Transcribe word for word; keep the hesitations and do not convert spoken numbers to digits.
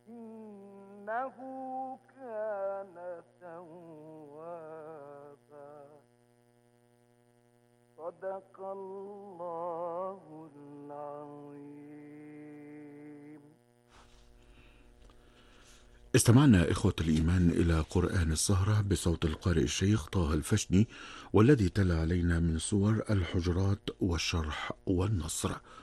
إنه كان توابا. صدق الله العظيم. استمعنا إخوة الإيمان إلى قرآن السهرة بصوت القارئ الشيخ طه الفشني، والذي تلا علينا من سور الحجرات والشرح والنصر.